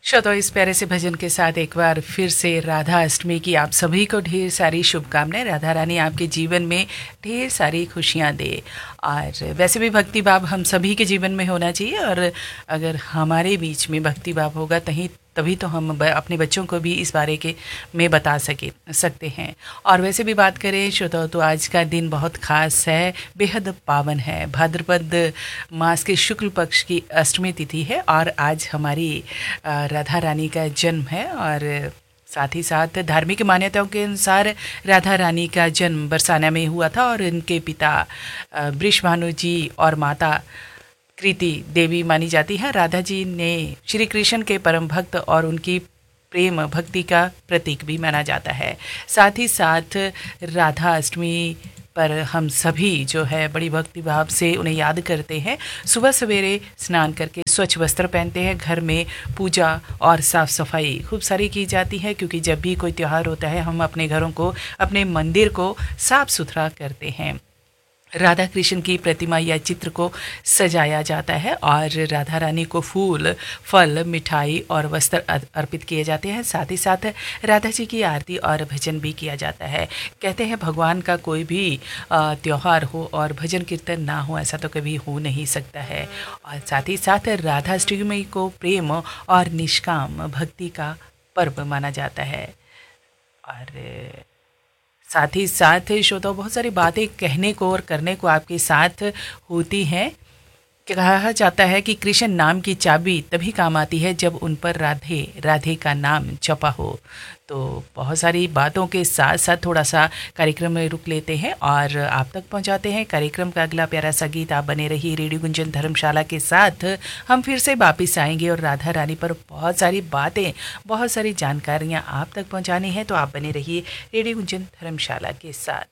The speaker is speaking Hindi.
श्रोताओ, इस प्यारे से भजन के साथ एक बार फिर से राधा अष्टमी की आप सभी को ढेर सारी शुभकामनाएं। राधा रानी आपके जीवन में ढेर सारी खुशियां दे। और वैसे भी भक्ति भाव हम सभी के जीवन में होना चाहिए, और अगर हमारे बीच में भक्ति भाव होगा तभी तो हम अपने बच्चों को भी इस बारे के में बता सकते हैं। और वैसे भी बात करें श्रोताओ, तो आज का दिन बहुत ख़ास है, बेहद पावन है। भाद्रपद मास के शुक्ल पक्ष की अष्टमी तिथि है और आज हमारी राधा रानी का जन्म है। और साथ ही साथ धार्मिक मान्यताओं के अनुसार राधा रानी का जन्म बरसाना में हुआ था, और इनके पिता वृषभानु जी और माता कृति देवी मानी जाती है। राधा जी ने श्री कृष्ण के परम भक्त और उनकी प्रेम भक्ति का प्रतीक भी माना जाता है। साथ ही साथ राधा अष्टमी पर हम सभी जो है बड़ी भक्ति भाव से उन्हें याद करते हैं। सुबह सवेरे स्नान करके स्वच्छ वस्त्र पहनते हैं, घर में पूजा और साफ़ सफाई खूब सारी की जाती है, क्योंकि जब भी कोई त्यौहार होता है हम अपने घरों को, अपने मंदिर को साफ़ सुथरा करते हैं। राधा कृष्ण की प्रतिमा या चित्र को सजाया जाता है और राधा रानी को फूल, फल, मिठाई और वस्त्र अर्पित किए जाते हैं। साथ ही साथ राधा जी की आरती और भजन भी किया जाता है। कहते हैं भगवान का कोई भी त्यौहार हो और भजन कीर्तन ना हो, ऐसा तो कभी हो नहीं सकता है। और साथ ही साथ राधाष्टमी को प्रेम और निष्काम भक्ति का पर्व माना जाता है। और साथ ही साथ श्रोताओं, बहुत सारी बातें कहने को और करने को आपके साथ होती हैं। कहा जाता है कि कृष्ण नाम की चाबी तभी काम आती है जब उन पर राधे राधे का नाम छपा हो। तो बहुत सारी बातों के साथ साथ थोड़ा सा कार्यक्रम में रुक लेते हैं और आप तक पहुंचाते हैं कार्यक्रम का अगला प्यारा सा गीत। आप बने रहिए रेडियो गुंजन धर्मशाला के साथ। हम फिर से वापिस आएंगे और राधा रानी पर बहुत सारी बातें, बहुत सारी जानकारियाँ आप तक पहुँचानी है। तो आप बने रहिए रेडियो गुंजन धर्मशाला के साथ।